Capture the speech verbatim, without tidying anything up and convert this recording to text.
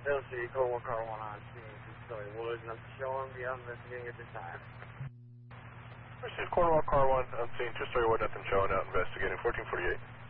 L C, Cornwall Car one on scene, two-story woods, nothing showing, be out investigating at this time. Received Cornwall Car one, I'm seeing two-story wood, nothing showing, out investigating, fourteen forty-eight.